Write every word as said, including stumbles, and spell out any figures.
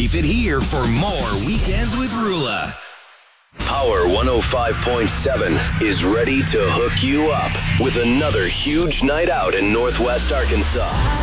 Keep it here for more Weekends with Rula. Power one oh five point seven is ready to hook you up with another huge night out in Northwest Arkansas.